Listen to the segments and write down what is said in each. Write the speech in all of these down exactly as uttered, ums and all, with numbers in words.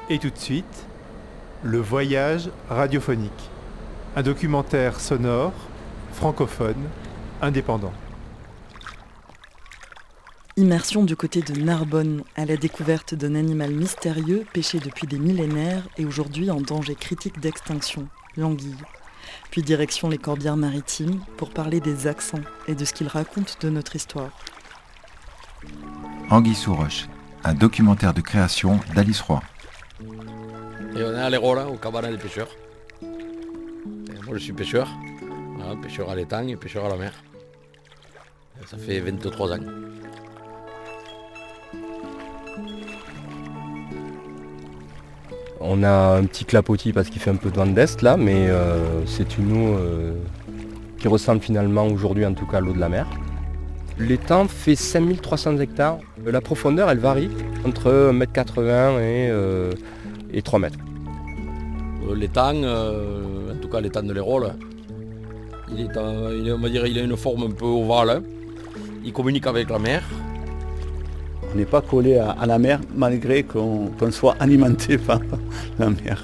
Et tout de suite, le voyage radiophonique. Un documentaire sonore, francophone, indépendant. Immersion du côté de Narbonne, à la découverte d'un animal mystérieux pêché depuis des millénaires et aujourd'hui en danger critique d'extinction, l'anguille. Puis direction les Corbières maritimes pour parler des accents et de ce qu'ils racontent de notre histoire. Anguille sous roche, un documentaire de création d'Alice Roy. Et on est à l'Hérault, au cabaret des pêcheurs. Et moi je suis pêcheur, voilà, pêcheur à l'étang et pêcheur à la mer. Et ça fait vingt-trois ans. On a un petit clapotis parce qu'il fait un peu de vent d'est là, mais euh, c'est une eau euh, qui ressemble finalement aujourd'hui en tout cas à l'eau de la mer. L'étang fait cinq mille trois cents hectares. La profondeur elle varie entre un mètre quatre-vingts et, euh, et trois mètres. L'étang, euh, en tout cas l'étang de l'Hérault, il est, euh, il est, on va dire, il a une forme un peu ovale. Il communique avec la mer. On n'est pas collé à, à la mer malgré qu'on, qu'on soit alimenté par la mer.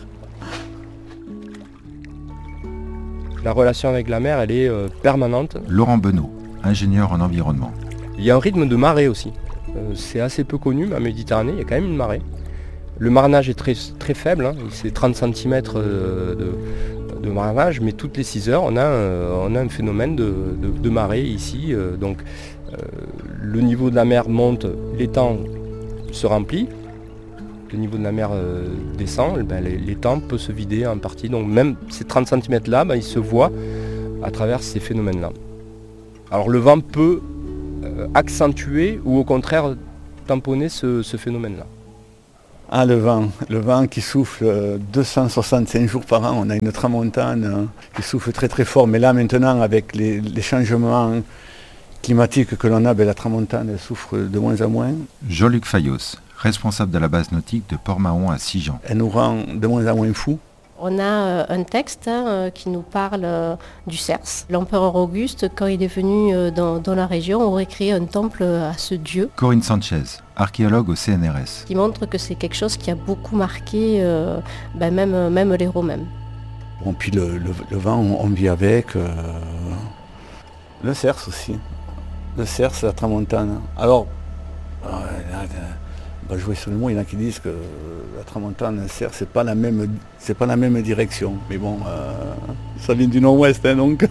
La relation avec la mer elle est euh, permanente. Laurent Benot, ingénieur en environnement. Il y a un rythme de marée aussi. Euh, c'est assez peu connu, mais en Méditerranée, il y a quand même une marée. Le marnage est très, très faible, hein. C'est trente centimètres de, de marnage, mais toutes les six heures, on a, euh, on a un phénomène de, de, de marée ici. Euh, donc, euh, le niveau de la mer monte, l'étang se remplit, le niveau de la mer euh, descend, ben, l'étang peut se vider en partie. Donc même ces trente centimètres-là, ben, ils se voient à travers ces phénomènes-là. Alors le vent peut euh, accentuer ou au contraire tamponner ce, ce phénomène-là. Ah, le vent, le vent qui souffle deux cent soixante-cinq jours par an, on a une tramontane qui souffle très très fort, mais là maintenant avec les, les changements climatiques que l'on a, ben, la tramontane elle souffre de moins en moins. Jean-Luc Fayos, responsable de la base nautique de Port-Mahon à Sigean. Elle nous rend de moins en moins fous. On a euh, un texte hein, qui nous parle euh, du Cers. L'empereur Auguste, quand il est venu euh, dans, dans la région, aurait créé un temple à ce dieu. Corinne Sanchez, archéologue au C N R S. Qui montre que c'est quelque chose qui a beaucoup marqué euh, ben même, même les Romains. Bon, puis le, le, le vent, on, on vit avec. Euh, le Cers aussi. Le Cers, la tramontane. Alors, euh, là, on va jouer sur le mot, il y en a qui disent que la tramontane, le Cers, c'est pas la même, c'est pas la même direction. Mais bon, euh, ça vient du nord-ouest, hein, donc.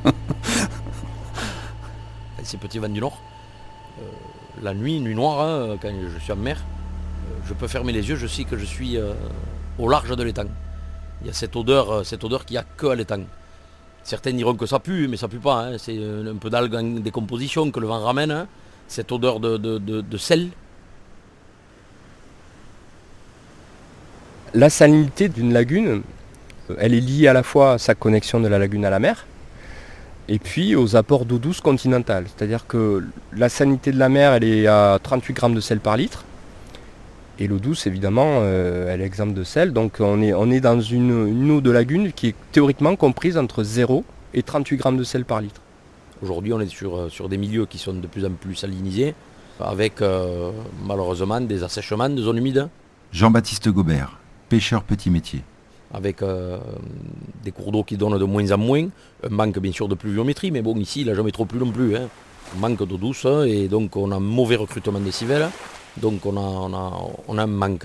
Ces petits vents du nord, euh, la nuit, nuit noire, hein, quand je suis en mer, euh, je peux fermer les yeux, je sais que je suis euh, au large de l'étang. Il y a cette odeur, cette odeur qu'il n'y a que à l'étang. Certains diront que ça pue, mais ça pue pas. Hein. C'est un peu d'algues en décomposition que le vent ramène. Hein. Cette odeur de, de, de, de sel. La salinité d'une lagune, elle est liée à la fois à sa connexion de la lagune à la mer, et puis aux apports d'eau douce continentale. C'est-à-dire que la salinité de la mer, elle est à trente-huit grammes de sel par litre, et l'eau douce, évidemment, euh, elle est exempte de sel. Donc on est, on est dans une, une eau de lagune qui est théoriquement comprise entre zéro et trente-huit grammes de sel par litre. Aujourd'hui, on est sur, sur des milieux qui sont de plus en plus salinisés, avec euh, malheureusement des assèchements de zones humides. Jean-Baptiste Gobert, pêcheur petit métier. Avec euh, des cours d'eau qui donnent de moins en moins, un manque bien sûr de pluviométrie, mais bon ici il n'a jamais trop plu non plus. Hein. On manque d'eau douce et donc on a un mauvais recrutement des civelles, donc on a, on a, on a un manque.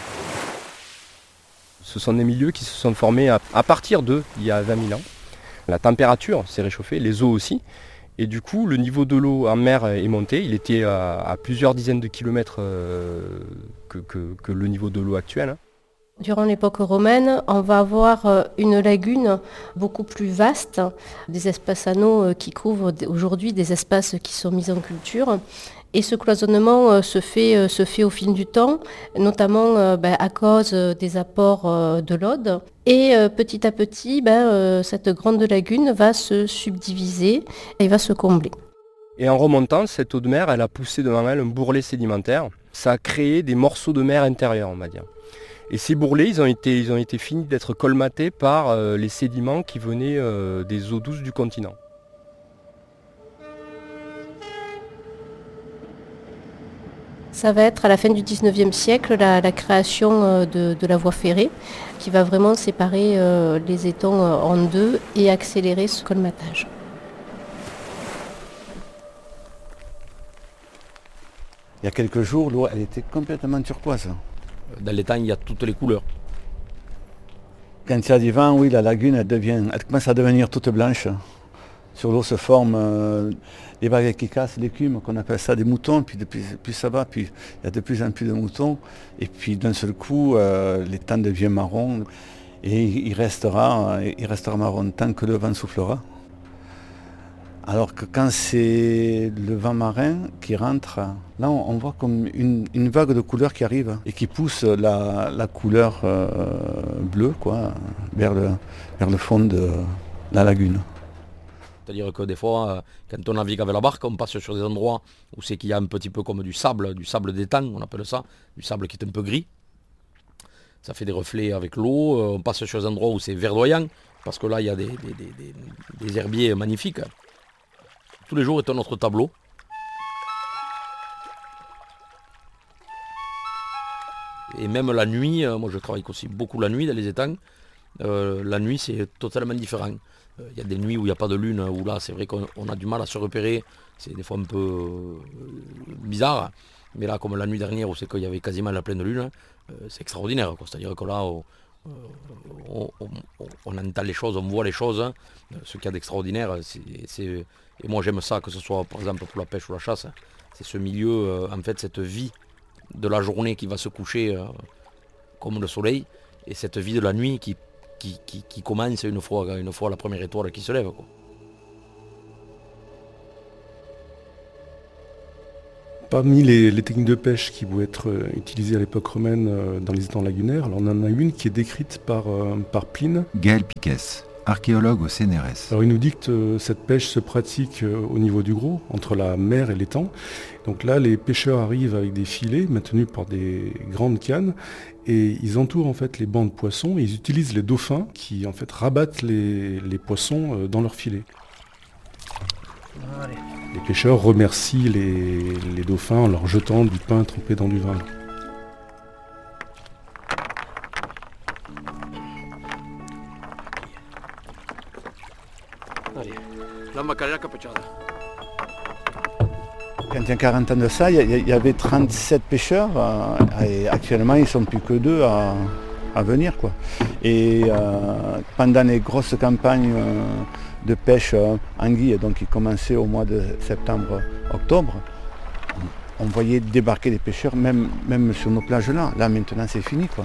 Ce sont des milieux qui se sont formés à, à partir d'eux, il y a vingt mille ans. La température s'est réchauffée, les eaux aussi, et du coup le niveau de l'eau en mer est monté, il était à, à plusieurs dizaines de kilomètres euh, que, que, que le niveau de l'eau actuel. Durant l'époque romaine, on va avoir une lagune beaucoup plus vaste, des espaces anneaux qui couvrent aujourd'hui des espaces qui sont mis en culture. Et ce cloisonnement se fait, se fait au fil du temps, notamment ben, à cause des apports de l'Aude. Et petit à petit, ben, cette grande lagune va se subdiviser et va se combler. Et en remontant, cette eau de mer, elle a poussé devant elle un bourrelet sédimentaire. Ça a créé des morceaux de mer intérieurs, on va dire. Et ces bourrelets, ils ont été, ils ont été finis d'être colmatés par euh, les sédiments qui venaient euh, des eaux douces du continent. Ça va être à la fin du dix-neuvième siècle la, la création de, de la voie ferrée qui va vraiment séparer euh, les étangs en deux et accélérer ce colmatage. Il y a quelques jours, l'eau elle était complètement turquoise. Dans l'étang, il y a toutes les couleurs. Quand il y a du vent, oui, la lagune elle, devient, elle commence à devenir toute blanche. Sur l'eau se forment euh, des vagues qui cassent, l'écume, qu'on appelle ça des moutons, puis depuis, plus ça va, puis il y a de plus en plus de moutons, et puis d'un seul coup, euh, l'étang devient marron, et il restera, il restera marron tant que le vent soufflera. Alors que quand c'est le vent marin qui rentre, là on, on voit comme une, une vague de couleurs qui arrive et qui pousse la, la couleur euh, bleue quoi, vers, le, vers le fond de la lagune. C'est-à-dire que des fois, quand on navigue avec la barque, on passe sur des endroits où c'est qu'il y a un petit peu comme du sable, du sable d'étang, on appelle ça, du sable qui est un peu gris. Ça fait des reflets avec l'eau. On passe sur des endroits où c'est verdoyant, parce que là, il y a des, des, des, des, des herbiers magnifiques. Tous les jours est un autre tableau. Et même la nuit, moi je travaille aussi beaucoup la nuit dans les étangs, euh, la nuit c'est totalement différent. Il y a des nuits où il n'y a pas de lune, où là c'est vrai qu'on a du mal à se repérer, c'est des fois un peu euh, bizarre, mais là comme la nuit dernière où c'est qu'il y avait quasiment la pleine lune, euh, c'est extraordinaire, c'est-à-dire que là on, on, on, on entend les choses, on voit les choses, hein. Ce qu'il y a d'extraordinaire, c'est, c'est, et moi j'aime ça, que ce soit par exemple pour la pêche ou la chasse, c'est ce milieu, euh, en fait cette vie de la journée qui va se coucher euh, comme le soleil, et cette vie de la nuit qui Qui, qui, qui commence une fois, une fois la première étoile qui se lève, quoi. Parmi les, les techniques de pêche qui vont être euh, utilisées à l'époque romaine euh, dans les étangs lagunaires, alors on en a une qui est décrite par, euh, par Pline. Gaël Piquès, archéologue au C N R S. Alors il nous dit que euh, cette pêche se pratique euh, au niveau du gros, entre la mer et l'étang. Donc là, les pêcheurs arrivent avec des filets maintenus par des grandes cannes et ils entourent en fait les bancs de poissons et ils utilisent les dauphins qui en fait rabattent les, les poissons euh, dans leurs filets. Allez. Les pêcheurs remercient les, les dauphins en leur jetant du pain trempé dans du vin. Allez, la macalea capuchada. Quand il y a quarante ans de ça, il y, y avait trente-sept pêcheurs euh, et actuellement ils ne sont plus que deux à, à venir, quoi. Et euh, pendant les grosses campagnes euh, de pêche euh, anguille, donc qui commençaient au mois de septembre-octobre, on voyait débarquer des pêcheurs même, même sur nos plages là. Là maintenant c'est fini, quoi.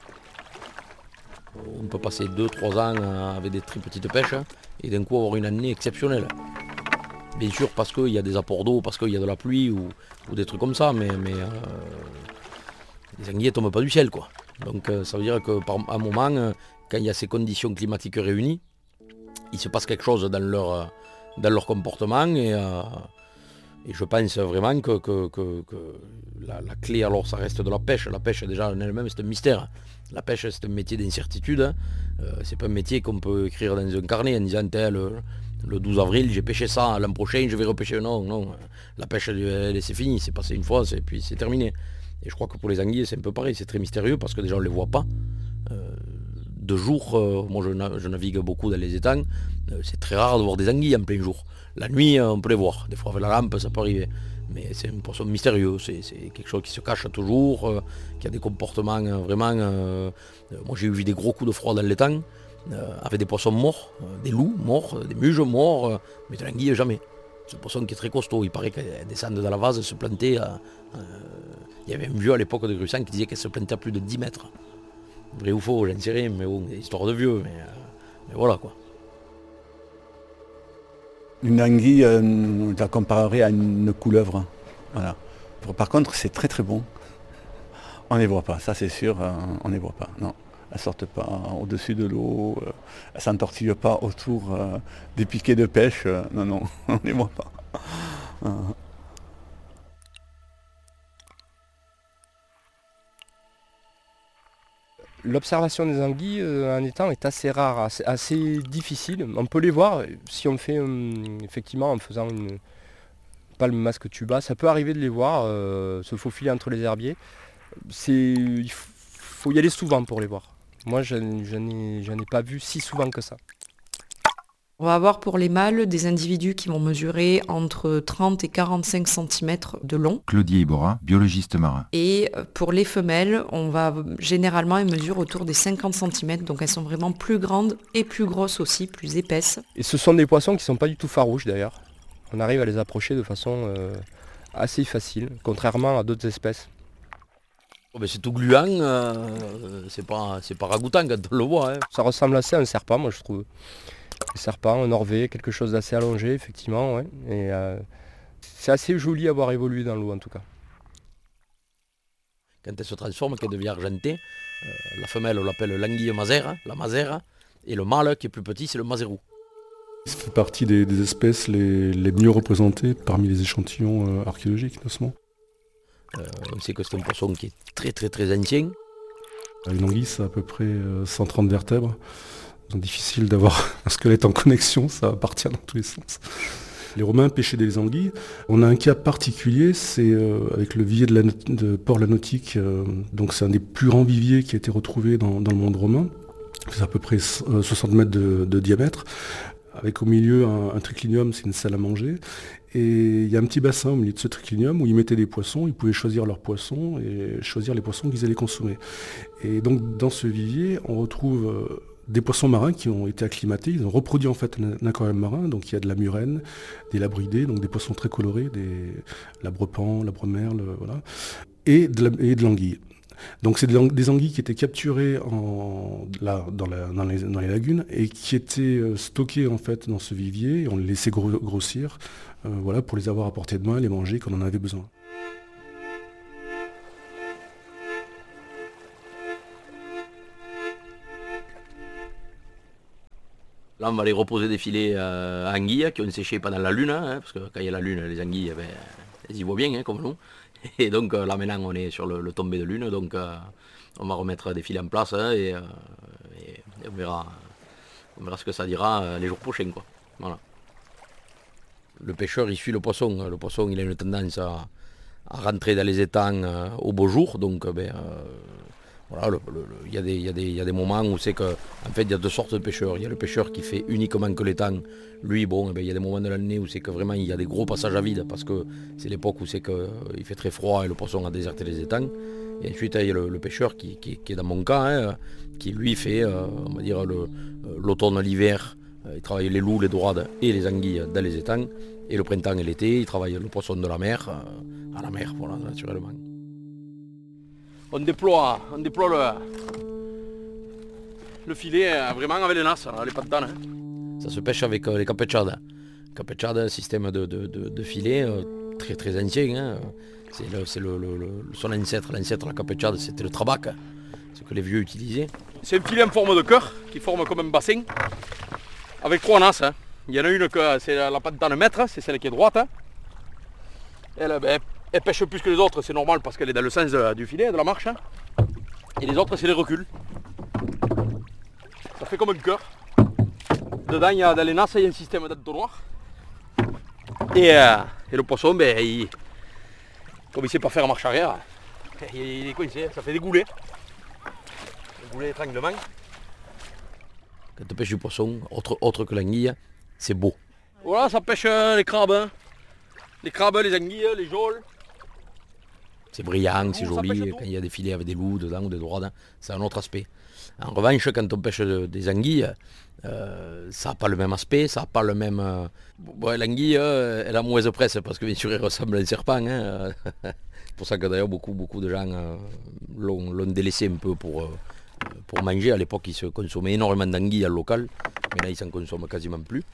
On peut passer deux trois ans avec des très petites pêches et d'un coup avoir une année exceptionnelle. Bien sûr parce qu'il y a des apports d'eau, parce qu'il y a de la pluie ou, ou des trucs comme ça, mais, mais euh, les anguilles ne tombent pas du ciel, quoi. Donc euh, ça veut dire qu'à un moment, euh, quand il y a ces conditions climatiques réunies, il se passe quelque chose dans leur, dans leur comportement et, euh, et je pense vraiment que, que, que, que la, la clé, alors ça reste de la pêche. La pêche déjà en elle-même c'est un mystère. La pêche c'est un métier d'incertitude, hein. euh, c'est pas un métier qu'on peut écrire dans un carnet en disant tel, le, le douze avril j'ai pêché ça, l'an prochain je vais repêcher. Non, non, la pêche elle, elle, c'est fini, c'est passé une fois et puis c'est terminé. Et je crois que pour les anguilles c'est un peu pareil, c'est très mystérieux parce que déjà on ne les voit pas. Euh, de jour, euh, moi je, na- je navigue beaucoup dans les étangs, euh, c'est très rare de voir des anguilles en plein jour. La nuit euh, on peut les voir, des fois avec la lampe ça peut arriver. Mais c'est un poisson mystérieux, c'est, c'est quelque chose qui se cache toujours, euh, qui a des comportements euh, vraiment... Euh, euh, moi j'ai eu des gros coups de froid dans l'étang, euh, avec des poissons morts, euh, des loups morts, euh, des muges morts, euh, mais de l'anguille jamais. C'est un poisson qui est très costaud, il paraît qu'elle descend dans la vase, se planter... Euh, euh, il y avait un vieux à l'époque de Grusan qui disait qu'elle se plantait à plus de dix mètres. Vrai ou faux, j'en sais rien, mais bon, histoire de vieux, mais, euh, mais voilà quoi. Une anguille, euh, on la comparerait à une couleuvre. Voilà. Par contre, c'est très très bon. On ne les voit pas, ça c'est sûr, euh, on ne les voit pas. Non, elles ne sortent pas au-dessus de l'eau, euh, elles ne s'entortillent pas autour euh, des piquets de pêche. Euh, non, non, on ne les voit pas. Euh. L'observation des anguilles euh, en étang est assez rare, assez, assez difficile. On peut les voir si on fait euh, effectivement en faisant une, pas le masque tuba. Ça peut arriver de les voir euh, se faufiler entre les herbiers. C'est, il faut y aller souvent pour les voir. Moi, je n'en ai pas vu si souvent que ça. On va avoir pour les mâles des individus qui vont mesurer entre trente et quarante-cinq centimètres de long. Claudie Ibora, biologiste marin. Et pour les femelles, on va généralement, elles mesurent autour des cinquante centimètres, donc elles sont vraiment plus grandes et plus grosses aussi, plus épaisses. Et ce sont des poissons qui ne sont pas du tout farouches d'ailleurs. On arrive à les approcher de façon euh, assez facile, contrairement à d'autres espèces. Oh ben c'est tout gluant, euh, c'est pas, c'est pas ragoûtant quand on le voit. Hein. Ça ressemble assez à un serpent, moi je trouve. Un serpent, un orvet, quelque chose d'assez allongé, effectivement. Ouais. Et euh, c'est assez joli à voir évoluer dans l'eau en tout cas. Quand elle se transforme, qu'elle devient argentée, euh, la femelle on l'appelle l'anguille masère, la masère, et le mâle qui est plus petit c'est le mazérou. Ça fait partie des, des espèces les, les mieux représentées parmi les échantillons euh, archéologiques notamment. Euh, on sait que c'est un poisson qui est très très très ancien. Une anguille, c'est à peu près euh, cent trente vertèbres. C'est difficile d'avoir un squelette en connexion, ça va partir dans tous les sens. Les Romains pêchaient des anguilles. On a un cas particulier, c'est euh, avec le vivier de, la, de Port-la-Nautique. Euh, donc c'est un des plus grands viviers qui a été retrouvé dans, dans le monde romain. C'est à peu près soixante mètres de, de diamètre. Avec au milieu un, un triclinium, c'est une salle à manger. Et il y a un petit bassin au milieu de ce triclinium où ils mettaient des poissons, ils pouvaient choisir leurs poissons et choisir les poissons qu'ils allaient consommer. Et donc dans ce vivier, on retrouve euh, des poissons marins qui ont été acclimatés, ils ont reproduit en fait un, un aquarium marin, donc il y a de la murène, des labridés, donc des poissons très colorés, des labrepan, labremerle, voilà, et de, la, et de l'anguille. Donc c'est des anguilles qui étaient capturées en, là, dans, la, dans, les, dans les lagunes et qui étaient stockées en fait dans ce vivier et on les laissait gros, grossir euh, voilà, pour les avoir à portée de main, les manger quand on en avait besoin. Là on va les reposer des filets euh, à anguilles qui ont séché pendant la lune, hein, parce que quand il y a la lune, les anguilles, ben, elles y voient bien hein, comme nous. Et donc euh, là maintenant on est sur le, le tombé de lune, donc euh, on va remettre des filets en place hein, et, euh, et, et on, verra, on verra ce que ça dira euh, les jours prochains. Quoi. Voilà. Le pêcheur il suit le poisson, le poisson il a une tendance à, à rentrer dans les étangs euh, au beau jour, donc ben, euh, voilà, il y, y, y a des moments où c'est que, en fait il y a deux sortes de pêcheurs. Il y a le pêcheur qui fait uniquement que l'étang. Lui, bon, il ben, y a des moments de l'année où c'est que vraiment il y a des gros passages à vide parce que c'est l'époque où c'est que euh, il fait très froid et le poisson a déserté les étangs. Et ensuite il y a le, le pêcheur qui, qui, qui est dans mon cas, hein, qui lui fait, euh, on va dire, le, l'automne, l'hiver, euh, il travaille les loups, les dorades et les anguilles dans les étangs. Et le printemps et l'été, il travaille le poisson de la mer, euh, à la mer, voilà, naturellement. On déploie, on déploie le, le filet vraiment avec les nasses, les pattes d'âne. Hein. Ça se pêche avec euh, les campechades. Campechades, un système de, de, de, de filet euh, très très ancien. Hein. C'est, le, c'est le, le, le, son ancêtre, l'ancêtre de la campechade, c'était le trabac, hein, ce que les vieux utilisaient. C'est un filet en forme de cœur qui forme comme un bassin avec trois nasses. Hein. Il y en a une que c'est la patte d'âne maître, c'est celle qui est droite. Hein. Elle, ben, elle pêche plus que les autres, c'est normal parce qu'elle est dans le sens de, du filet, de la marche. Hein. Et les autres, c'est les reculs. Ça fait comme un cœur. Dedans, il y a, dans les nasses, il y a un système d'entonnoir. Et, euh, et le poisson, ben, il, comme il ne sait pas faire marche arrière, il, il est coincé, ça fait des goulets. Des goulets d'étranglement. Quand tu pêches du poisson, autre, autre que l'anguille, c'est beau. Voilà, ça pêche euh, les crabes. Hein. Les crabes, les anguilles, les geôles. C'est brillant, c'est joli, quand il y a des filets avec des loups dedans ou des dorades, c'est un autre aspect. En revanche, quand on pêche des anguilles, euh, ça n'a pas le même aspect, ça n'a pas le même... Euh... Ouais, l'anguille, euh, elle a mauvaise presse parce que bien sûr elle ressemble à un serpent. Hein. C'est pour ça que d'ailleurs beaucoup, beaucoup de gens euh, l'ont, l'ont délaissé un peu pour, euh, pour manger. À l'époque, ils se consommaient énormément d'anguilles en local, mais là ils s'en consomment quasiment plus.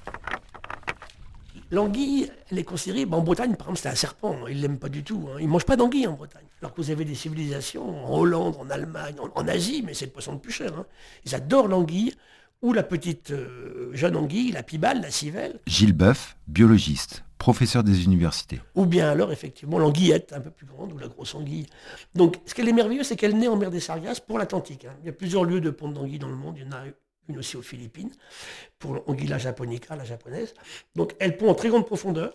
L'anguille, elle est considérée, ben en Bretagne par exemple c'est un serpent, ils ne l'aiment pas du tout, hein. Ils ne mangent pas d'anguille en Bretagne. Alors que vous avez des civilisations en Hollande, en Allemagne, en, en Asie, mais c'est le poisson le plus cher. Hein. Ils adorent l'anguille, ou la petite euh, jeune anguille, la pibale, la civelle. Gilles Boeuf, biologiste, professeur des universités. Ou bien alors effectivement l'anguillette, un peu plus grande, ou la grosse anguille. Donc ce qu'elle est merveilleuse, c'est qu'elle naît en mer des Sargasses pour l'Atlantique. Hein. Il y a plusieurs lieux de ponte d'anguille dans le monde, il y en a une aussi aux Philippines, pour l'anguilla japonica, la japonaise. Donc elle pond en très grande profondeur,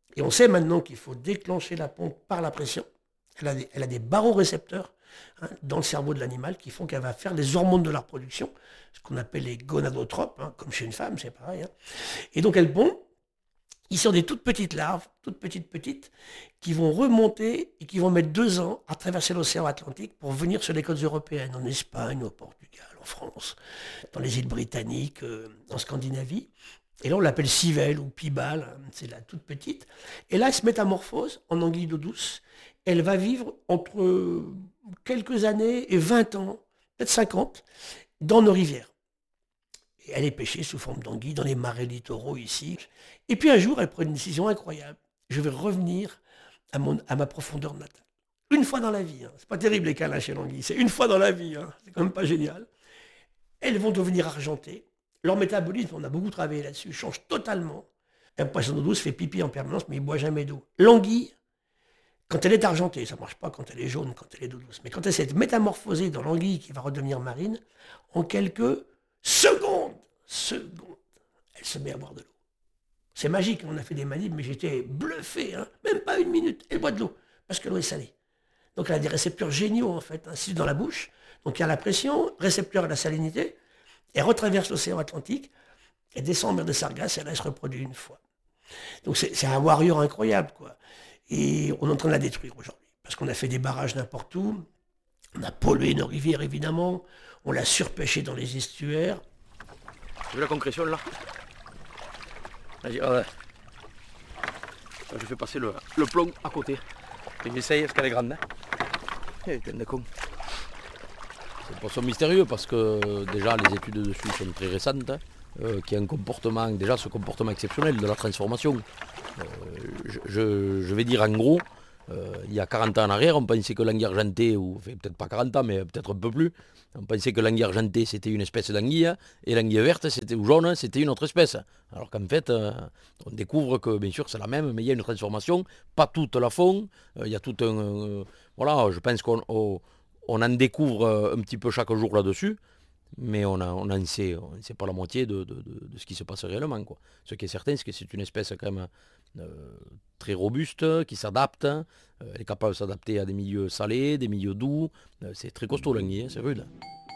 Et on sait maintenant qu'il faut déclencher la pompe par la pression. Elle a des, elle a des barorécepteurs hein, dans le cerveau de l'animal qui font qu'elle va faire les hormones de la reproduction, ce qu'on appelle les gonadotropes, hein, comme chez une femme, c'est pareil. Hein. Et donc elles pondent, ils sont des toutes petites larves, toutes petites petites, qui vont remonter et qui vont mettre deux ans à traverser l'océan Atlantique pour venir sur les côtes européennes, en Espagne, au Portugal, en France, dans les îles britanniques, euh, en Scandinavie. Et là, on l'appelle civelle ou pibale, c'est la toute petite. Et là, elle se métamorphose en anguille d'eau douce. Elle va vivre entre quelques années et vingt ans, peut-être cinquante, dans nos rivières. Et elle est pêchée sous forme d'anguille dans les marais littoraux ici. Et puis un jour, elle prend une décision incroyable. Je vais revenir à, mon, à ma profondeur natale. Une fois dans la vie. Hein. C'est pas terrible les câlins chez l'anguille. C'est une fois dans la vie. Hein. C'est quand même pas génial. Elles vont devenir argentées. Leur métabolisme, on a beaucoup travaillé là-dessus, change totalement. Un poisson d'eau douce fait pipi en permanence, mais il ne boit jamais d'eau. L'anguille, quand elle est argentée, ça ne marche pas quand elle est jaune, quand elle est d'eau douce, mais quand elle s'est métamorphosée dans l'anguille qui va redevenir marine, en quelques secondes, secondes, elle se met à boire de l'eau. C'est magique, on a fait des manips, mais j'étais bluffé, hein. Même pas une minute, elle boit de l'eau, parce que l'eau est salée. Donc elle a des récepteurs géniaux, en fait, ainsi dans la bouche. Donc il y a la pression, récepteur à la salinité. Elle retraverse l'océan Atlantique, elle descend en mer de Sargasse et elle se reproduit une fois. Donc c'est, c'est un warrior incroyable, quoi. Et on est en train de la détruire aujourd'hui. Parce qu'on a fait des barrages n'importe où, on a pollué nos rivières évidemment, on l'a surpêché dans les estuaires. Tu veux la concrétion là? Vas-y, euh, je fais passer le, le plomb à côté. Et j'essaye parce qu'elle est grande. Hein. Et plein de con. C'est un poisson mystérieux parce que déjà les études dessus sont très récentes, hein, euh, qui a un comportement, déjà ce comportement exceptionnel de la transformation. Euh, je, je, je vais dire en gros, euh, il y a quarante ans en arrière, on pensait que l'anguille argentée, ou enfin, peut-être pas quarante ans, mais peut-être un peu plus, on pensait que l'anguille argentée c'était une espèce d'anguille, et l'anguille verte c'était, ou jaune c'était une autre espèce. Alors qu'en fait, euh, on découvre que bien sûr c'est la même, mais il y a une transformation, pas toutes la font, euh, il y a tout un... Euh, voilà, je pense qu'on... Oh, on en découvre un petit peu chaque jour là-dessus, mais on n'en sait, on sait pas la moitié de, de, de, de ce qui se passe réellement, quoi. Ce qui est certain, c'est que c'est une espèce quand même euh, très robuste, qui s'adapte, euh, elle est capable de s'adapter à des milieux salés, des milieux doux, euh, c'est très costaud l'anguille, hein, c'est rude.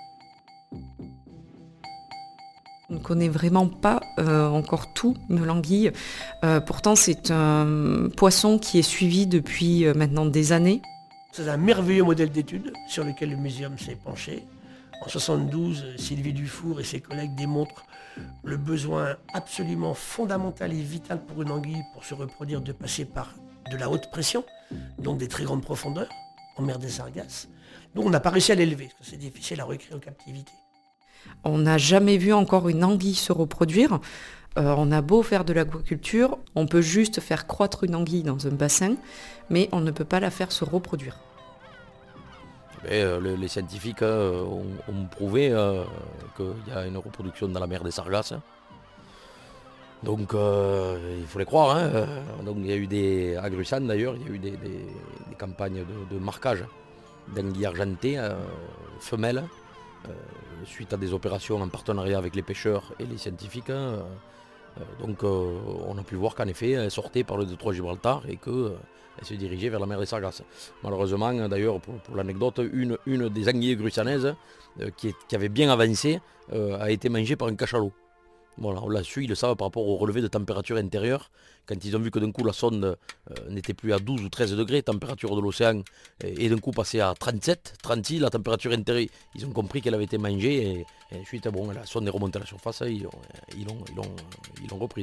On ne connaît vraiment pas euh, encore tout de l'anguille. Euh, pourtant, c'est un poisson qui est suivi depuis euh, maintenant des années. C'est un merveilleux modèle d'étude sur lequel le muséum s'est penché. En soixante-douze, Sylvie Dufour et ses collègues démontrent le besoin absolument fondamental et vital pour une anguille pour se reproduire de passer par de la haute pression, donc des très grandes profondeurs, en mer des Sargasses. Donc on n'a pas réussi à l'élever, parce que c'est difficile à recréer en captivité. On n'a jamais vu encore une anguille se reproduire. Euh, on a beau faire de l'aquaculture, on peut juste faire croître une anguille dans un bassin, mais on ne peut pas la faire se reproduire. Et, euh, les, les scientifiques euh, ont, ont prouvé euh, qu'il y a une reproduction dans la mer des Sargasses. Donc euh, il faut les croire. Hein. Donc il y a eu des, à Grusan d'ailleurs, il y a eu des, des, des campagnes de, de marquage d'anguilles argentées, euh, femelles, euh, suite à des opérations en partenariat avec les pêcheurs et les scientifiques. Hein. Donc euh, on a pu voir qu'en effet elle sortait par le détroit Gibraltar et qu'elle euh, se dirigeait vers la mer des Sargasses. Malheureusement d'ailleurs pour, pour l'anecdote, une, une des anguilles grusanaises euh, qui, est, qui avait bien avancé euh, a été mangée par un cachalot. Voilà, on l'a su, ils le savent par rapport au relevé de température intérieure. Quand ils ont vu que d'un coup la sonde euh, n'était plus à douze ou treize degrés, température de l'océan, et, et d'un coup passait à trente-sept, trente-six, la température intérieure, ils ont compris qu'elle avait été mangée, et, et ensuite bon, la sonde est remontée à la surface, et ils l'ont ils l'ont, ils l'ont, ils l'ont reprise.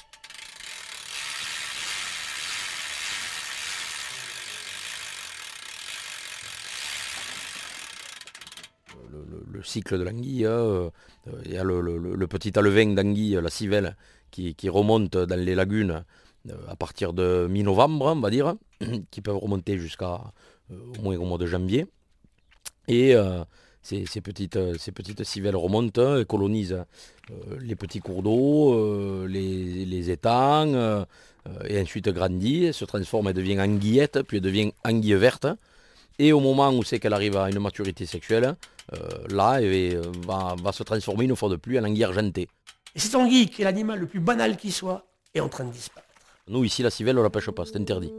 Le, le, le cycle de l'anguille, euh, il y a le, le, le petit alevin d'anguille, la civelle, qui, qui remonte dans les lagunes euh, à partir de mi-novembre, on va dire, qui peuvent remonter jusqu'à euh, au moins au mois de janvier. Et euh, ces, ces, petites, ces petites civelles remontent et colonisent euh, les petits cours d'eau, euh, les, les étangs, euh, et ensuite grandit, se transforme, elle devient anguillette, puis elle devient anguille verte. Et au moment où c'est qu'elle arrive à une maturité sexuelle, euh, là, elle va, va se transformer une fois de plus en anguille argentée. Et cette anguille, qui est l'animal le plus banal qui soit, est en train de disparaître. Nous, ici, la civelle, on la pêche pas, c'est interdit.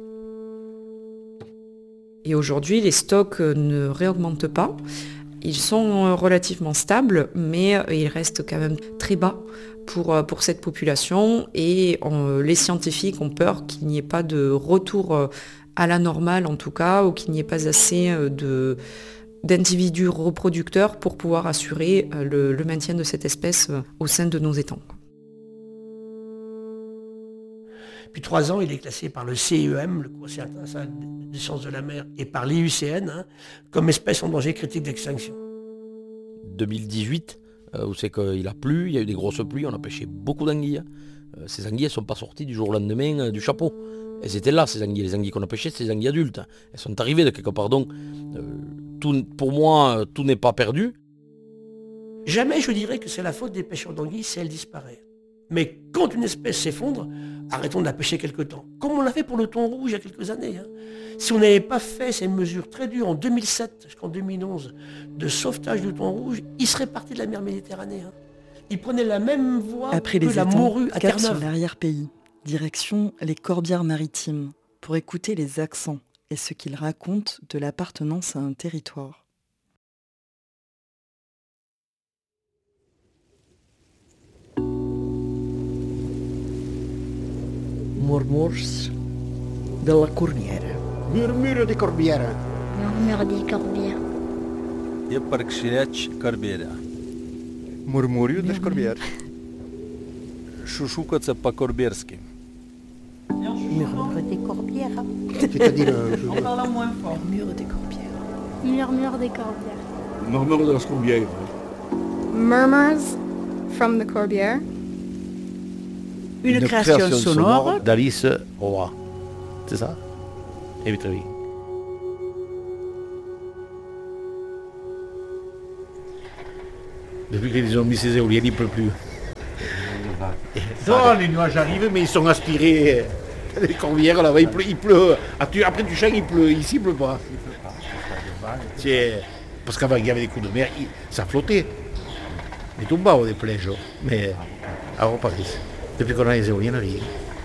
Et aujourd'hui, les stocks ne réaugmentent pas. Ils sont relativement stables, mais ils restent quand même très bas pour, pour cette population. Et on, les scientifiques ont peur qu'il n'y ait pas de retour à la normale, en tout cas, ou qu'il n'y ait pas assez de, d'individus reproducteurs pour pouvoir assurer le, le maintien de cette espèce au sein de nos étangs. Depuis trois ans, il est classé par le C E M, le Conseil international des sciences de la mer, et par l'I U C N, hein, comme espèce en danger critique d'extinction. deux mille dix-huit, euh, où c'est qu'il a plu, il y a eu des grosses pluies, on a pêché beaucoup d'anguilles. Euh, ces anguilles ne sont pas sorties du jour au lendemain euh, du chapeau. Elles étaient là, ces anguilles. Les anguilles qu'on a pêchées, c'est des anguilles adultes. Elles sont arrivées de quelque part. Donc, euh, tout, pour moi, tout n'est pas perdu. Jamais je dirais que c'est la faute des pêcheurs d'anguilles si elle disparaît. Mais quand une espèce s'effondre, arrêtons de la pêcher quelque temps. Comme on l'a fait pour le thon rouge il y a quelques années. Hein. Si on n'avait pas fait ces mesures très dures en deux mille sept jusqu'en deux mille onze de sauvetage du thon rouge, il serait parti de la mer Méditerranée. Hein. Il prenait la même voie Après que les la étangs, morue à cap sur Terre-Neuve. l'arrière-pays, direction les Corbières maritimes, pour écouter les accents et ce qu'ils racontent de l'appartenance à un territoire. Murmurs de la Corbiera. Murmure de Corbiera. Murmure de Corbiera. Yaparkshiach Corbiera. Murmúrio das Corbières. Chuchukaca pa Corbierski. Murmure des Corbières. C'est-à-dire... Euh, je... En parlant moins fort. Murmure des Corbières. Murmure des Corbières. Murmure de las Corbières. Murmurs from the Corbière. Une, Une création, création sonore, sonore d'Alice Roy. C'est ça? Et très bien. Depuis qu'ils ont mis ces éoliennes, il ne pleut plus. Non, les nuages arrivent, mais ils sont aspirés. Les Corbières, là-bas, il pleut. Il pleut. Après du champ, il pleut. Ici, il ne pleut pas. C'est... Parce qu'avant, il y avait des coups de mer, ça flottait. Mais tout bas, des plages. Mais alors, pas ici. Depuis qu'on a les éoliennes, rien.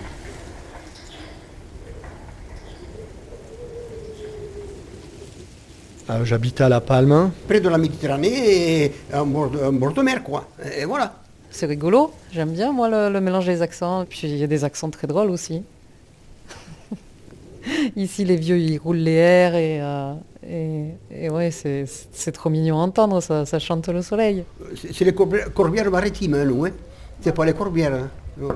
Euh, J'habite à La Palme, près de la Méditerranée, et en bord de, en bord de mer, quoi. Et voilà. C'est rigolo, j'aime bien, moi, le, le mélange des accents. Et puis, il y a des accents très drôles aussi. Ici, les vieux, ils roulent les R et, euh, et, et ouais, c'est, c'est trop mignon à entendre, ça, ça chante le soleil. C'est, c'est les corbières, corbières maritimes, hein, nous, hein. C'est pas les corbières, hein. Non.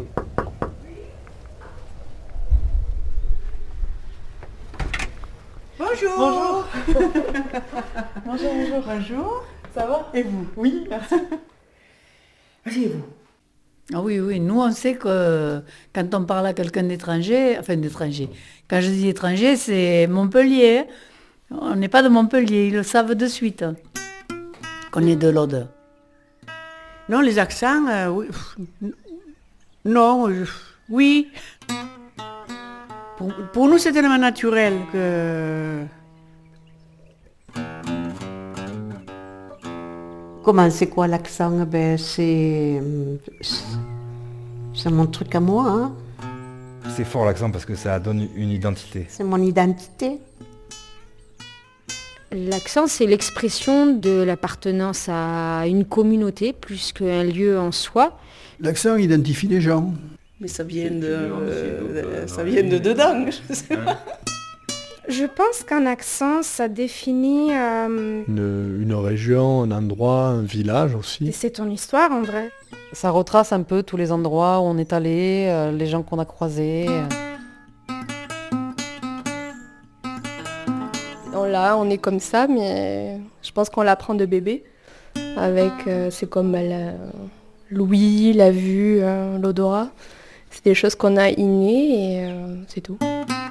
Bonjour. Bonjour. Bonjour, bonjour. Bonjour. Ça va? Et vous? Oui, merci. Asseyez-vous. Ah oui, oui, nous on sait que quand on parle à quelqu'un d'étranger, enfin d'étranger, quand je dis étranger, c'est Montpellier. On n'est pas de Montpellier, ils le savent de suite, qu'on est de l'Aude. Non, les accents, euh, oui. Non, euh, oui. Pour, pour nous, c'est tellement naturel que... Comment, c'est quoi l'accent? Ben, c'est... C'est mon truc à moi, hein. C'est fort l'accent parce que ça donne une identité. C'est mon identité. L'accent, c'est l'expression de l'appartenance à une communauté plus qu'un lieu en soi. L'accent identifie les gens. Mais ça vient de, euh, ça vient de dedans, je sais pas. Je pense qu'un accent, ça définit... Euh... Une, une région, un endroit, un village aussi. Et c'est ton histoire, en vrai. Ça retrace un peu tous les endroits où on est allé, euh, les gens qu'on a croisés. Euh. On l'a, on est comme ça, mais je pense qu'on l'apprend de bébé. Avec, euh, c'est comme bah, la, l'ouïe, la vue, euh, l'odorat. C'est des choses qu'on a innées et euh, c'est tout.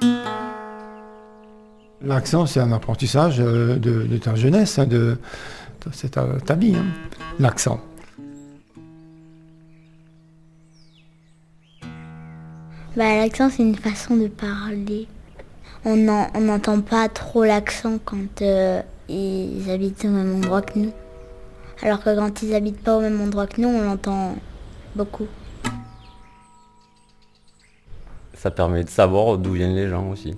L'accent, c'est un apprentissage de, de ta jeunesse, hein, de, c'est ta, ta vie, hein, l'accent. Bah, l'accent, c'est une façon de parler. On n'entend pas trop l'accent quand euh, ils habitent au même endroit que nous. Alors que quand ils habitent pas au même endroit que nous, on l'entend beaucoup. ça permet de savoir d'où viennent les gens aussi.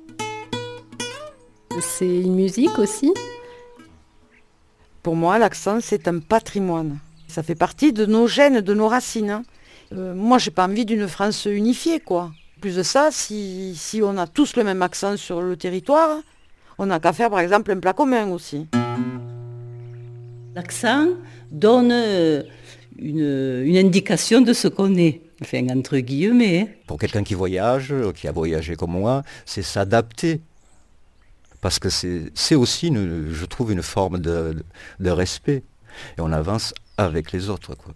C'est une musique aussi. Pour moi, l'accent, c'est un patrimoine. Ça fait partie de nos gènes, de nos racines. Hein. Euh, moi, j'ai pas envie d'une France unifiée, quoi. Plus de ça, si, si on a tous le même accent sur le territoire, on n'a qu'à faire, par exemple, un plat commun aussi. L'accent donne une, une indication de ce qu'on est, enfin, entre guillemets. Pour quelqu'un qui voyage, qui a voyagé comme moi, c'est s'adapter. Parce que c'est, c'est aussi, une, je trouve, une forme de, de, de respect. Et on avance avec les autres, quoi.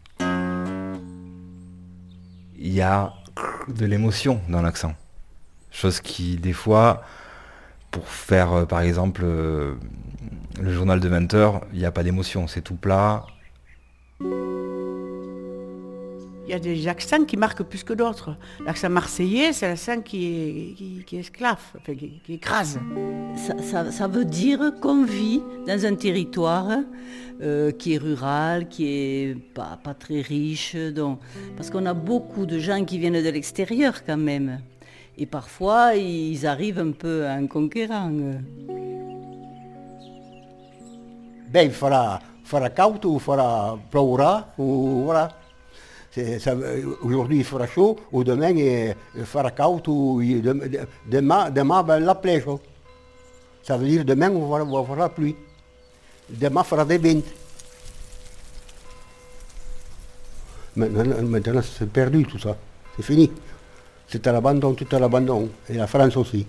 Il y a de l'émotion dans l'accent. Chose qui, des fois, pour faire, euh, par exemple, euh, le journal de vingt heures, il n'y a pas d'émotion, c'est tout plat. Il y a des accents qui marquent plus que d'autres. L'accent marseillais, c'est l'accent qui est, qui, qui esclave, enfin, qui, qui écrase. Ça, ça, ça veut dire qu'on vit dans un territoire euh, qui est rural, qui est pas, pas très riche. Donc, parce qu'on a beaucoup de gens qui viennent de l'extérieur quand même. Et parfois, ils arrivent un peu en conquérant. Ben, il fera, fera caud ou fera ploura, ou voilà. C'est, ça, aujourd'hui il fera chaud, ou demain il, il fera caud, ou il, demain, demain ben, la plage. Ça veut dire demain on va avoir la pluie. Demain il fera des vents. Maintenant, maintenant c'est perdu tout ça, c'est fini. C'est à l'abandon, tout à l'abandon, et la France aussi.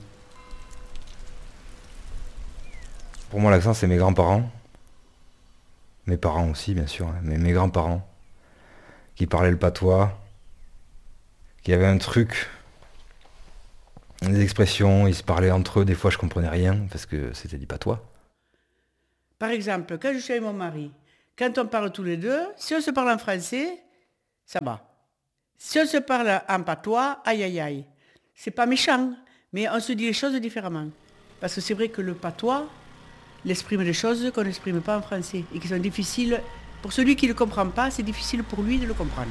Pour moi l'accent c'est mes grands-parents. Mes parents aussi bien sûr, hein, mais mes grands-parents. Qui parlaient le patois, qui avaient un truc, des expressions, ils se parlaient entre eux, des fois je comprenais rien, parce que c'était du patois. Par exemple, quand je suis avec mon mari, quand on parle tous les deux, si on se parle en français, ça va. Si on se parle en patois, aïe aïe aïe. C'est pas méchant, mais on se dit les choses différemment. Parce que c'est vrai que le patois, il exprime des choses qu'on n'exprime pas en français, et qui sont difficiles. Pour celui qui ne le comprend pas, c'est difficile pour lui de le comprendre.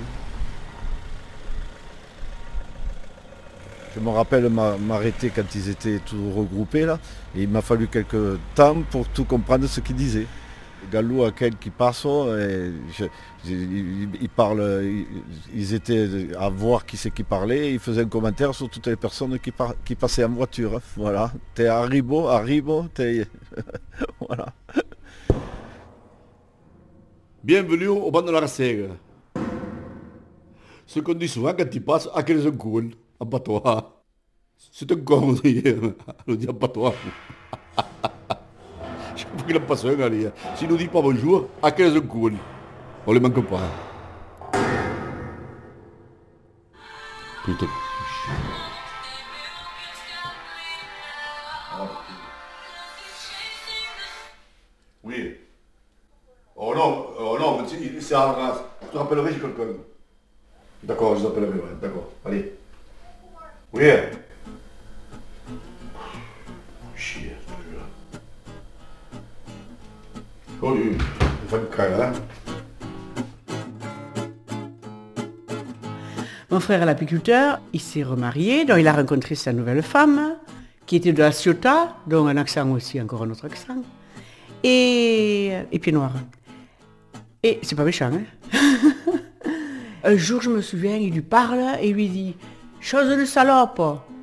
Je me rappelle m'arrêter quand ils étaient tous regroupés là, et il m'a fallu quelques temps pour tout comprendre ce qu'ils disaient. Galou à quel qui passe, et je, je, ils, ils parlent, ils, ils étaient à voir qui c'est qui parlait, et ils faisaient un commentaire sur toutes les personnes qui, par, qui passaient en voiture. Voilà, t'es arribo, arribo, t'es... voilà. Bienvenue au banc de la Racègue. Ce qu'on dit souvent quand il passe, à quel est un con, en patois. C'est un con, on dit, on dit en patois. Je sais pas qu'il en passe un, allez. S'il nous dit pas bonjour, à quel est un con. On les manque pas. Plutôt. Oui. Oh non, oh non, mais c'est, c'est à la race. Je te rappellerai, j'ai quelqu'un. D'accord, je t'appellerai, ouais, d'accord. Allez. Oui. Chier, celui-là. Oh oui, il faut me caler, hein. Mon frère est l'apiculteur, il s'est remarié, donc il a rencontré sa nouvelle femme, qui était de la Ciotat, donc un accent aussi, encore un autre accent, et, et pied noir. Et c'est pas méchant, hein. Un jour, je me souviens, il lui parle et lui dit « Chose de salope !»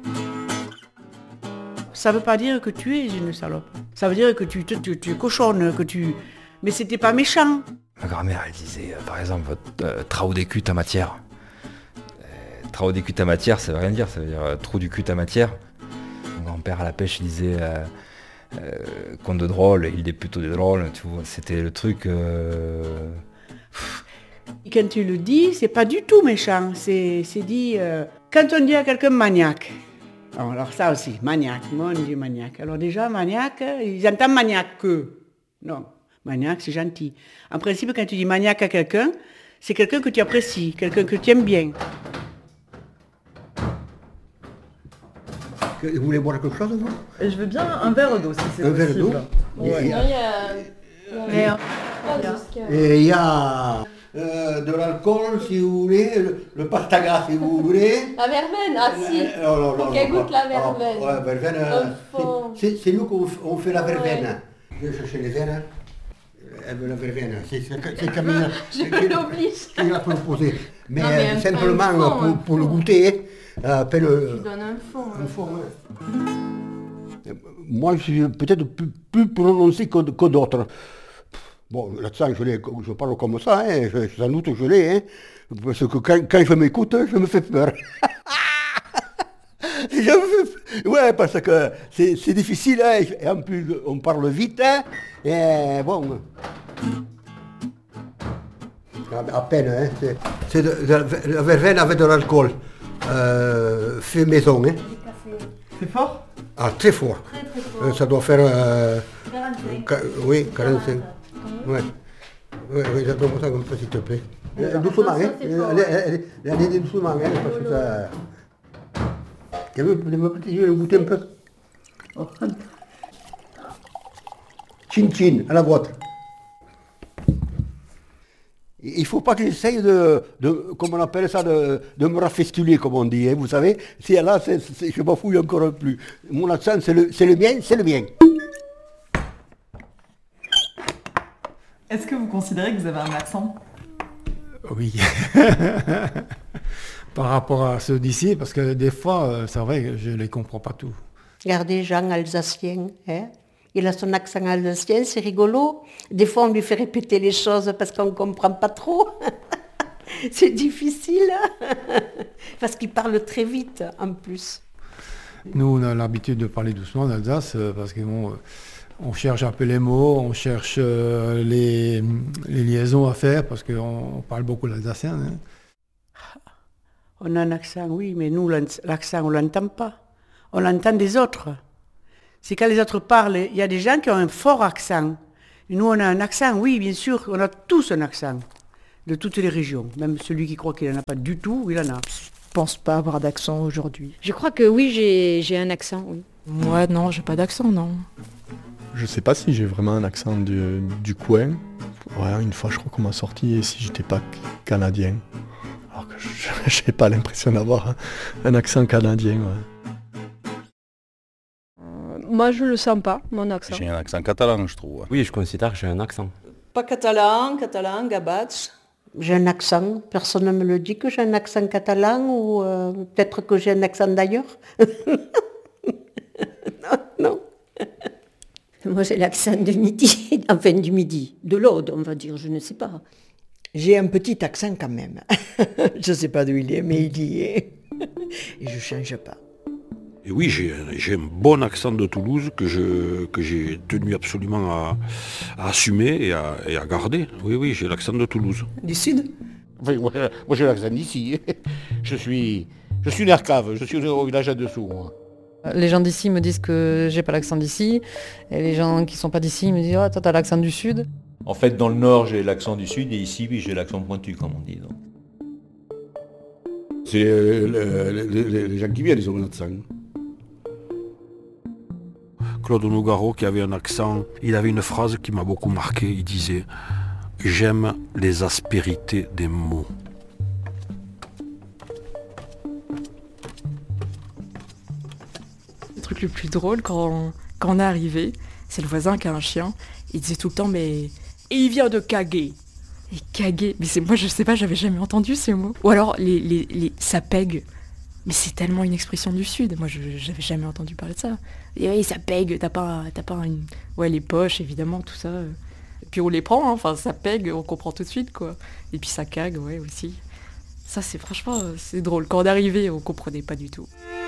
Ça veut pas dire que tu es une salope. Ça veut dire que tu, tu, tu, tu cochonnes, que tu... Mais c'était pas méchant. Ma grand-mère, elle disait, euh, par exemple, euh, trou des cul ta matière. Euh, trou des cul ta matière, ça veut rien dire, ça veut dire euh, trou du cul ta matière. Mon grand-père à la pêche, il disait euh, euh, conte de drôle, il est plutôt des drôles, tu vois. C'était le truc... Euh... Et quand tu le dis, c'est pas du tout méchant. C'est, c'est dit... Euh, quand on dit à quelqu'un maniaque, alors ça aussi, maniaque, mon Dieu, maniaque. Alors déjà, maniaque, ils entendent maniaque que. Non, maniaque, c'est gentil. En principe, quand tu dis maniaque à quelqu'un, c'est quelqu'un que tu apprécies, quelqu'un que tu aimes bien. Vous voulez boire quelque chose, vous? Je veux bien un verre d'eau, si c'est un possible. Un verre d'eau ouais. Et il y a... Et il y a euh, de l'alcool, si vous voulez, le, le pastaga, si vous voulez. La verveine, ah si. Euh, non, non, non, Faut qu'elle non, goûte la non, verveine. non, ouais, verveine, euh, c'est, c'est nous qu'on on fait la verveine. Je vais chercher les verres. Elle veut la verveine. C'est, c'est, c'est Camille Je qui, l'oblige. qui l'a proposé. Mais, Non, mais euh, un- simplement un fond, pour, un pour le goûter, euh, appelle, Tu donnes un fond. un fond, ouais. Moi, je suis peut-être plus, plus prononcé que, que d'autres. Bon, l'accent, je, l'ai, je parle comme ça, hein, je, sans doute je l'ai, hein, parce que quand, quand je m'écoute, je me fais peur. je me fais... Ouais, parce que c'est, c'est difficile, hein, et en plus on parle vite, hein, et bon... À peine, hein, c'est, c'est de, de, de la verveine avec de l'alcool, euh, fait maison. Hein. C'est fort? Ah, très fort. Très, très fort. Euh, ça doit faire... Euh, quarante-cinq. Ca- oui, quarante-cinq. Ouais. Ouais, oui, j'attends ça un peu, s'il te plaît. Euh, doucement, ça, hein. c'est fort. Allez, allez, allez, allez, doucement, hein, parce que ça... Tu veux, mes petits yeux, goûter un peu? Chin chin, à la boîte. Il ne faut pas que j'essaye de, de, comment on appelle ça, de, de me rafestuler, comme on dit, hein, vous savez. Si là, c'est, c'est, je m'en fouille encore plus. Mon accent, c'est le, c'est le mien, c'est le mien. Est-ce que vous considérez que vous avez un accent? Oui. Par rapport à ceux d'ici, parce que des fois, euh, c'est vrai que je ne les comprends pas tout. Regardez Jean Alsacien, hein. Il a son accent alsacien, c'est rigolo. Des fois, on lui fait répéter les choses parce qu'on ne comprend pas trop. C'est difficile, parce qu'il parle très vite, en plus. Nous, on a l'habitude de parler doucement en Alsace, euh, parce que bon, euh, on cherche un peu les mots, on cherche euh, les, les liaisons à faire, parce qu'on on parle beaucoup l'alsacien. Hein. On a un accent, oui, mais nous, l'accent, on ne l'entend pas. On l'entend des autres. C'est quand les autres parlent, il y a des gens qui ont un fort accent. Et nous, on a un accent, oui, bien sûr, on a tous un accent, de toutes les régions. Même celui qui croit qu'il n'en a pas du tout, il en a. Je pense pas avoir d'accent aujourd'hui. Je crois que oui, j'ai, j'ai un accent, oui. Moi, non, j'ai pas d'accent, non. Je sais pas si j'ai vraiment un accent du, du coin. Ouais, une fois, je crois qu'on m'a sorti, et si j'étais pas canadien. Alors que je n'ai pas l'impression d'avoir un, un accent canadien, ouais. Moi, je le sens pas, mon accent. J'ai un accent catalan, je trouve. Oui, je considère que j'ai un accent. Pas catalan, catalan, gabats. J'ai un accent, personne ne me le dit que j'ai un accent catalan ou euh, peut-être que j'ai un accent d'ailleurs. non, non. Moi, j'ai l'accent du midi, enfin du midi, de l'Aude, on va dire, je ne sais pas. J'ai un petit accent quand même. Je ne sais pas d'où il est, mais il y est. Et je ne change pas. Et oui, j'ai, j'ai un bon accent de Toulouse que, je, que j'ai tenu absolument à, à assumer et à, et à garder. Oui, oui, j'ai l'accent de Toulouse. Du Sud? Enfin, moi, moi j'ai l'accent d'ici. Je suis, je suis une arcave, je suis au village là-dessous. Moi. Les gens d'ici me disent que j'ai pas l'accent d'ici, et les gens qui sont pas d'ici me disent ah, toi t'as l'accent du Sud. En fait, dans le Nord, j'ai l'accent du Sud, et ici, oui, j'ai l'accent pointu, comme on dit. Donc. C'est euh, le, le, le, les gens qui viennent, ils ont un accent. Claude Nougaro, qui avait un accent, il avait une phrase qui m'a beaucoup marqué, il disait « J'aime les aspérités des mots ». Le truc le plus drôle, quand on, quand on est arrivé, c'est le voisin qui a un chien, il disait tout le temps « mais il vient de caguer ». Et caguer, mais c'est moi je sais pas, j'avais jamais entendu ces mots. Ou alors les, les, les ça pègue. Mais c'est tellement une expression du Sud, moi je j'avais jamais entendu parler de ça. Et oui, ça pègue, t'as pas, t'as pas une... Ouais, les poches, évidemment, tout ça. Et puis on les prend, hein. Enfin ça pègue, on comprend tout de suite, quoi. Et puis ça cague, ouais, aussi. Ça c'est franchement, c'est drôle. Quand on est arrivé, on comprenait pas du tout.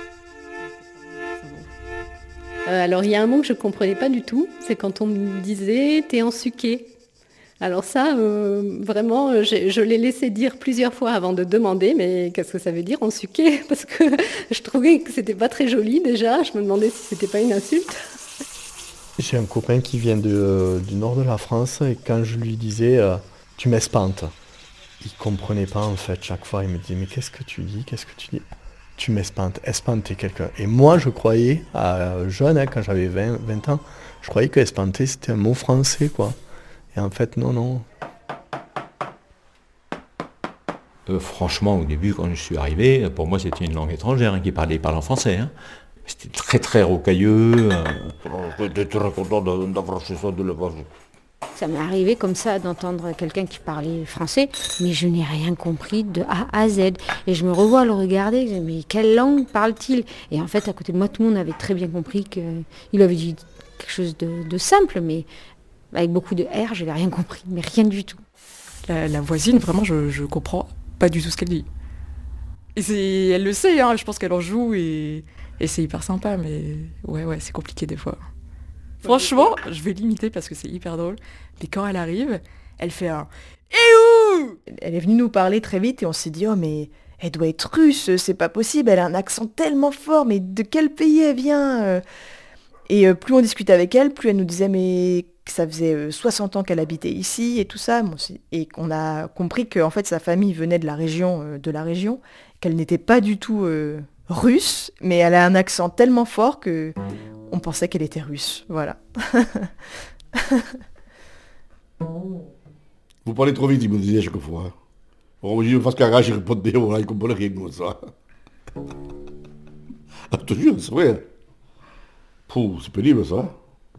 Euh, alors, il y a un mot que je comprenais pas du tout, c'est quand on me disait « t'es ensuqué ». Alors ça, euh, vraiment, je, je l'ai laissé dire plusieurs fois avant de demander, mais qu'est-ce que ça veut dire, ensuqué? Parce que je trouvais que c'était pas très joli déjà, je me demandais si c'était pas une insulte. J'ai un copain qui vient de, euh, du nord de la France, et quand je lui disais euh, « tu m'espantes », il comprenait pas en fait. Chaque fois, il me disait « mais qu'est-ce que tu dis, qu'est-ce que tu dis ?» Tu m'espantes, espanter quelqu'un. Et moi, je croyais, à jeune, hein, quand j'avais vingt, vingt ans, je croyais que espanter, c'était un mot français, quoi. Et en fait, non, non. Euh, franchement, au début, quand je suis arrivé, pour moi, c'était une langue étrangère hein, qui parlait, parlait en français. Hein. C'était très, très rocailleux. Euh... J'étais très content d'avoir fait ça de l'élevage. Ça m'est arrivé comme ça d'entendre quelqu'un qui parlait français, mais je n'ai rien compris de A à Z. Et je me revois à le regarder, je dis, mais quelle langue parle-t-il? Et en fait, à côté de moi, tout le monde avait très bien compris qu'il avait dit quelque chose de, de simple, mais avec beaucoup de R, je n'avais rien compris, mais rien du tout. La, la voisine, vraiment, je, je comprends pas du tout ce qu'elle dit. Et c'est, elle le sait, hein, je pense qu'elle en joue et, et c'est hyper sympa, mais ouais, ouais, c'est compliqué des fois. Franchement, je vais l'imiter parce que c'est hyper drôle. Mais quand elle arrive, elle fait un « Et où ?» Elle est venue nous parler très vite et on s'est dit « Oh mais elle doit être russe, c'est pas possible, elle a un accent tellement fort, mais de quel pays elle vient ?» Et plus on discutait avec elle, plus elle nous disait « Mais que ça faisait soixante ans qu'elle habitait ici et tout ça. » Et qu'on a compris qu'en fait sa famille venait de la région, de la région, qu'elle n'était pas du tout euh, russe, mais elle a un accent tellement fort que... on pensait qu'elle était russe, voilà. Vous parlez trop vite, il me disait chaque fois. Bon, je me fasse carrage, je répondais, voilà, il comprenait rien comme ça. Ah, je te jure, c'est vrai. Pouh, c'est pénible ça.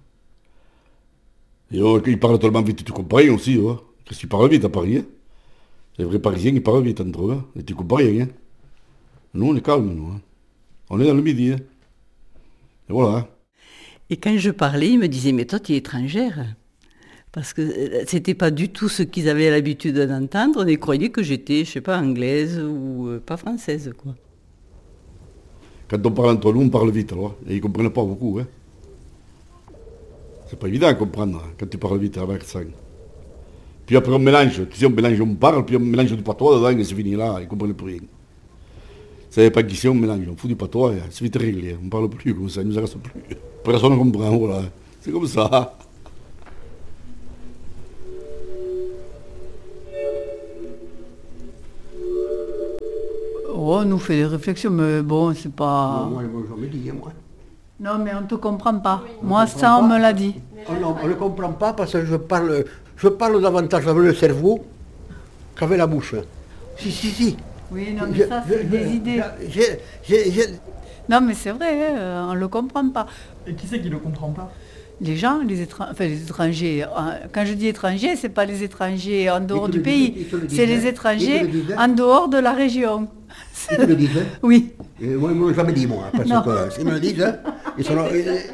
Et oh, il parle tellement vite, tu comprends rien aussi, hein. Parce qu'il parle vite à Paris, hein. Les vrais Parisiens, ils parlent vite entre eux, hein. Et tu comprends rien, hein. Nous, on est calme, nous, hein. On est dans le midi, hein. Et voilà, hein. Et quand je parlais, ils me disaient « Mais toi, tu es étrangère ?» Parce que c'était pas du tout ce qu'ils avaient l'habitude d'entendre. On croyait que j'étais, je sais pas, anglaise ou euh, pas française, quoi. Quand on parle entre nous, on parle vite, alors. Et ils comprennent pas beaucoup, hein. C'est pas évident à comprendre quand tu parles vite avec ça. Puis après on mélange, tu sais, on mélange, on parle, puis on mélange du patois dedans et c'est fini là, ils comprennent plus rien. C'est pas qu'ici on mélange, on fout du patois, c'est vite réglé, on parle plus comme ça, ils nous arrêtent plus. Personne ne comprend, voilà. C'est comme ça. Oh, on nous fait des réflexions, mais bon, c'est pas... Non, moi, ils m'ont jamais dit, moi. Non, mais on ne te comprend pas. Moi, ça, on me l'a dit. Oh, non, on ne comprend pas parce que je parle, je parle davantage avec le cerveau qu'avec la bouche. Si, si, si. Oui, non, mais je, ça, c'est je, des je, idées. Je, je, je... Non, mais c'est vrai, hein, on ne le comprend pas. Et qui c'est qui ne le comprend pas? Les gens, les, étra... enfin, les étrangers. Quand je dis étrangers, ce n'est pas les étrangers en dehors du pays, c'est les étrangers en dehors de la région. Ils te le disent, hein? Oui. Et moi, ils ne me l'ont jamais dit, moi, parce non. que s'ils me le disent, hein, ils sont là...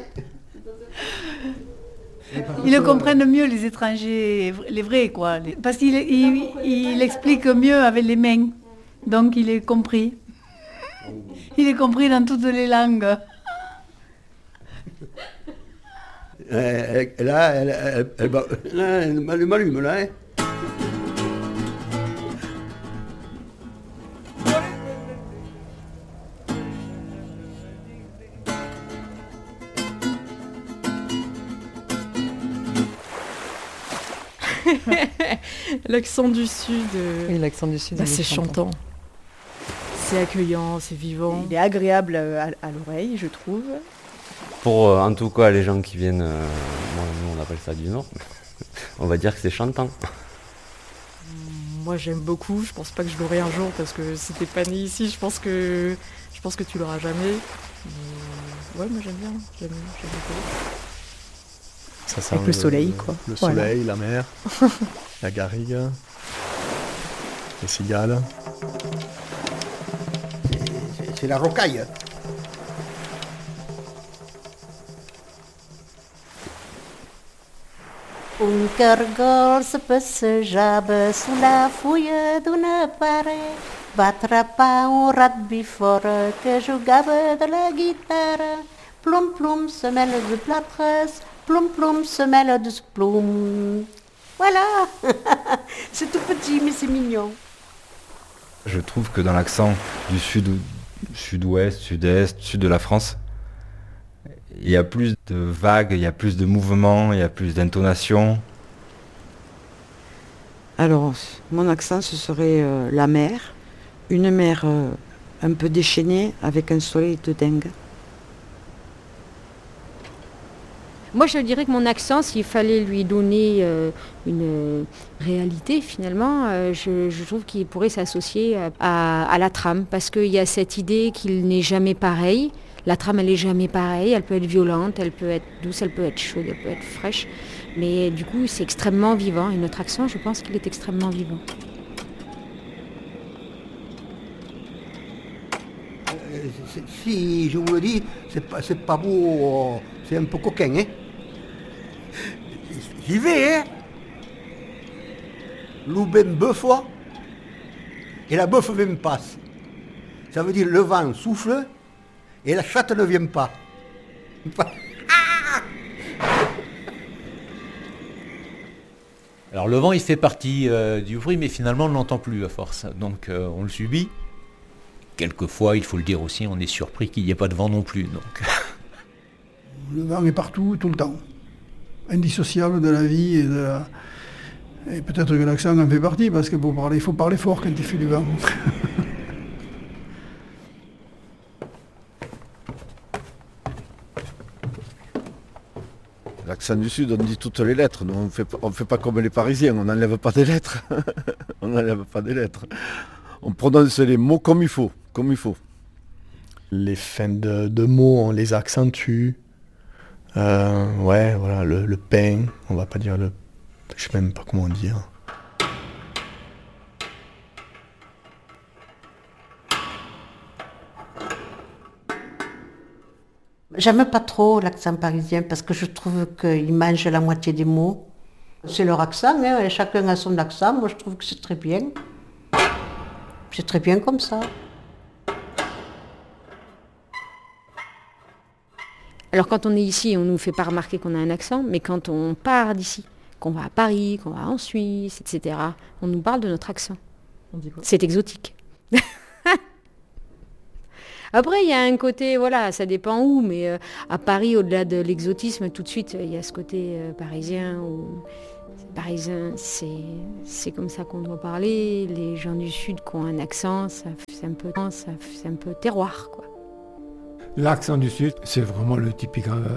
Ils le comprennent mieux, les étrangers, les vrais, quoi. Parce qu'il il, il explique mieux avec les mains. Donc, il est compris. Il est compris dans toutes les langues. Euh, là, elle, elle, elle, elle, elle, elle m'allume, là, hein. L'accent du Sud. Euh... Oui, l'accent du Sud. Bah, c'est chantant. C'est accueillant, c'est vivant. Il est agréable à, à l'oreille, je trouve. Pour euh, en tout cas les gens qui viennent, euh, moi, nous on appelle ça du Nord, on va dire que c'est chantant. Moi j'aime beaucoup, je pense pas que je l'aurai un jour parce que si t'es pas né ici, je pense que je pense que tu l'auras jamais. Mais... ouais, moi j'aime bien, j'aime, j'aime beaucoup. Ça sent avec le, le soleil, quoi. Le soleil, voilà. La mer, la garrigue, les cigales. C'est, c'est la rocaille. Un cargol se passejava sous la fouille d'une parée, battra pas un rugby fort que jugava de la guitare. Plum plum, semelle de plâtre, plum plum, semelle de plum. Voilà. C'est tout petit, mais c'est mignon. Je trouve que dans l'accent du sud, sud-ouest, sud-est, sud de la France, il y a plus de vagues, il y a plus de mouvements, il y a plus d'intonation. Alors, mon accent, ce serait euh, la mer. Une mer euh, un peu déchaînée avec un soleil de dingue. Moi, je dirais que mon accent, s'il fallait lui donner euh, une euh, réalité, finalement, euh, je, je trouve qu'il pourrait s'associer à, à la trame, parce qu'il y a cette idée qu'il n'est jamais pareil. La trame, elle n'est jamais pareille, elle peut être violente, elle peut être douce, elle peut être chaude, elle peut être fraîche. Mais du coup, c'est extrêmement vivant. Et notre accent, je pense qu'il est extrêmement vivant. Euh, si je vous le dis, c'est pas, c'est pas beau, c'est un peu coquin, hein. J'y vais, hein. Louben bœuf, et la bœuf me passe. Ça veut dire le vent souffle et la chatte ne vient pas. Alors le vent, il fait partie euh, du bruit, mais finalement on ne l'entend plus à force. Donc euh, on le subit. Quelquefois, il faut le dire aussi, on est surpris qu'il n'y ait pas de vent non plus. Donc. Le vent est partout, tout le temps. Indissociable de la vie et de la... Et peut-être que l'accent en fait partie, parce qu'il faut parler, faut parler fort quand il fait du vent. L'accent du Sud, on dit toutes les lettres. Nous, on fait, ne fait pas comme les Parisiens, on n'enlève pas des lettres. On n'enlève pas des lettres. On prononce les mots comme il faut, comme il faut. Les fins de, de mots, on les accentue. Euh, ouais, voilà, le, le pain, on va pas dire le... Je sais même pas comment dire. J'aime pas trop l'accent parisien parce que je trouve qu'ils mangent la moitié des mots. C'est leur accent, hein, chacun a son accent, moi je trouve que c'est très bien. C'est très bien comme ça. Alors quand on est ici, on ne nous fait pas remarquer qu'on a un accent, mais quand on part d'ici, qu'on va à Paris, qu'on va en Suisse, et cetera, on nous parle de notre accent. On dit quoi ? C'est exotique. Après, il y a un côté, voilà, ça dépend où, mais euh, à Paris, au-delà de l'exotisme, tout de suite, il y a ce côté euh, parisien où parisien, c'est, c'est comme ça qu'on doit parler. Les gens du Sud qui ont un accent, ça, c'est un peu, ça, c'est un peu terroir, quoi. L'accent du Sud, c'est vraiment le typique euh,